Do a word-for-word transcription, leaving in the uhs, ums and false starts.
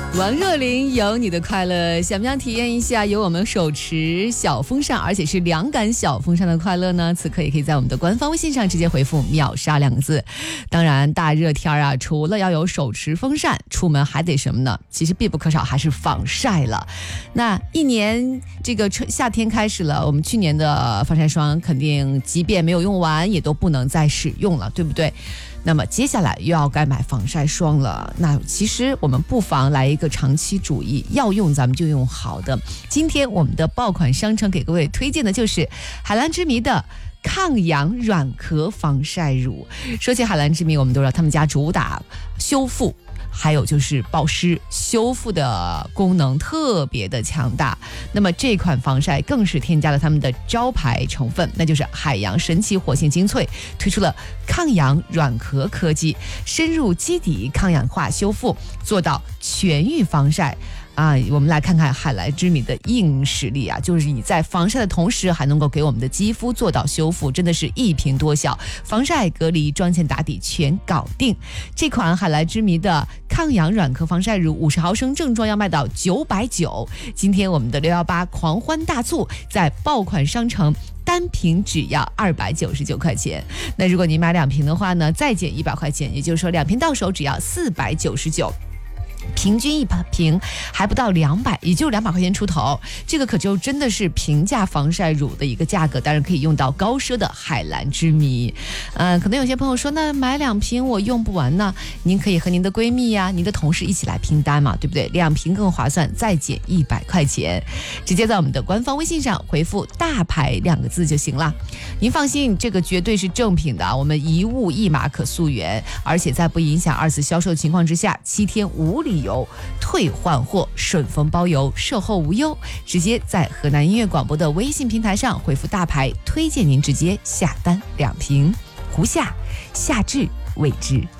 王若琳有你的快乐，想不想体验一下由我们手持小风扇，而且是凉感小风扇的快乐呢？此刻也可以在我们的官方微信上直接回复秒杀两个字。当然大热天啊，除了要有手持风扇，出门还得什么呢？其实必不可少还是防晒了。那一年这个夏天开始了，我们去年的防晒霜肯定即便没有用完也都不能再使用了，对不对？那么接下来又要该买防晒霜了，那其实我们不妨来一个长期主义，要用咱们就用好的。今天我们的爆款商城给各位推荐的就是海蓝之谜的抗氧软壳防晒乳。说起海蓝之谜，我们都知道他们家主打修复，还有就是保湿，修复的功能特别的强大。那么这款防晒更是添加了他们的招牌成分，那就是海洋神奇活性精粹，推出了抗氧软壳科技，深入基底抗氧化修复，做到全域防晒。啊，我们来看看海蓝之谜的硬实力啊，就是你在防晒的同时还能够给我们的肌肤做到修复，真的是一瓶多效，防晒隔离妆前打底全搞定。这款海蓝之谜的抗氧软壳防晒乳五十毫升正装要卖到九百九，今天我们的六一八狂欢大促在爆款商城单瓶只要二百九十九块钱，那如果你买两瓶的话呢，再减一百块钱，也就是说两瓶到手只要四百九十九。平均一瓶还不到两百，也就两百块钱出头，这个可就真的是平价防晒乳的一个价格，当然可以用到高奢的海蓝之谜。嗯、呃，可能有些朋友说，那买两瓶我用不完呢，您可以和您的闺蜜呀、您的同事一起来拼单嘛，对不对？两瓶更划算，再减一百块钱，直接在我们的官方微信上回复大牌两个字就行了。您放心，这个绝对是正品的，我们一物一码可溯源，而且在不影响二次销售的情况之下，七天无理由退换货，顺丰包邮，售后无忧。直接在河南音乐广播的微信平台上回复大牌，推荐您直接下单两瓶。胡夏，夏至未知。